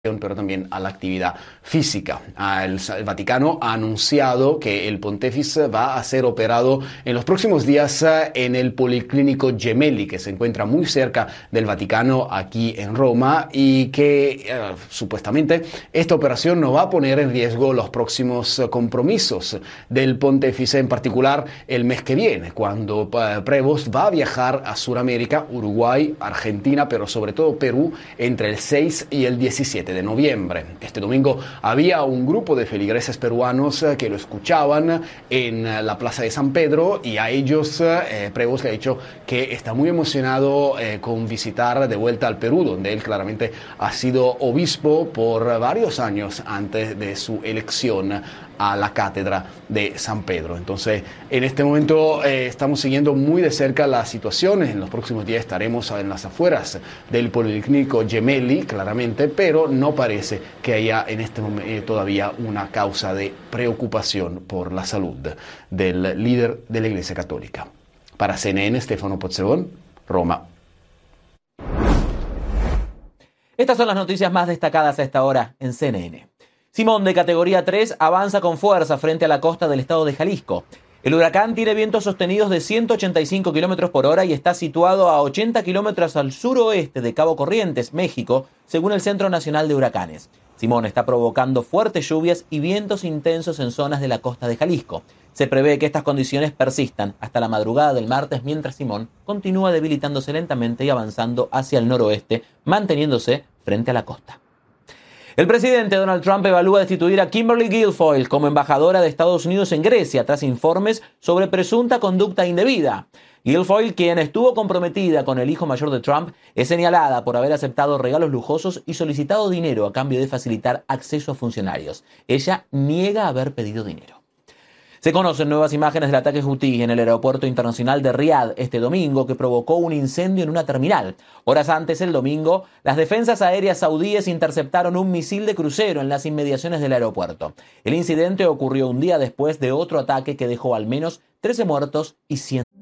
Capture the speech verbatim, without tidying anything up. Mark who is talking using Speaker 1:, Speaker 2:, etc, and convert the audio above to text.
Speaker 1: pero también a la actividad física. El, el Vaticano ha anunciado que el pontífice va a ser operado en los próximos días en el Policlínico Gemelli, que se encuentra muy cerca del Vaticano aquí en Roma, y que eh, supuestamente esta operación no va a poner en riesgo los próximos compromisos del pontífice, en particular el mes que viene, cuando eh, Prevost va a viajar a Sudamérica, Uruguay, Argentina, pero sobre todo Perú, entre el seis y el diecisiete de noviembre. Este domingo había un grupo de feligreses peruanos que lo escuchaban en la Plaza de San Pedro, y a ellos eh, Prevost le ha dicho que está muy emocionado eh, con visitar de vuelta al Perú, donde él claramente ha sido obispo por varios años antes de su elección a la cátedra de San Pedro. Entonces, en este momento eh, estamos siguiendo muy de cerca la situación. En los próximos días estaremos en las afueras del Policlínico Gemelli, claramente, pero no parece que haya en este momento eh, todavía una causa de preocupación por la salud del líder de la Iglesia Católica. Para C N N, Stefano Pozzebon, Roma.
Speaker 2: Estas son las noticias más destacadas a esta hora en C N N. Simón, de categoría tres, avanza con fuerza frente a la costa del estado de Jalisco. El huracán tiene vientos sostenidos de ciento ochenta y cinco kilómetros por hora y está situado a ochenta kilómetros al suroeste de Cabo Corrientes, México, según el Centro Nacional de Huracanes. Simón está provocando fuertes lluvias y vientos intensos en zonas de la costa de Jalisco. Se prevé que estas condiciones persistan hasta la madrugada del martes, mientras Simón continúa debilitándose lentamente y avanzando hacia el noroeste, manteniéndose frente a la costa. El presidente Donald Trump evalúa destituir a Kimberly Guilfoyle como embajadora de Estados Unidos en Grecia tras informes sobre presunta conducta indebida. Guilfoyle, quien estuvo comprometida con el hijo mayor de Trump, es señalada por haber aceptado regalos lujosos y solicitado dinero a cambio de facilitar acceso a funcionarios. Ella niega haber pedido dinero. Se conocen nuevas imágenes del ataque hutí en el aeropuerto internacional de Riad este domingo, que provocó un incendio en una terminal. Horas antes, el domingo, las defensas aéreas saudíes interceptaron un misil de crucero en las inmediaciones del aeropuerto. El incidente ocurrió un día después de otro ataque que dejó al menos trece muertos y cien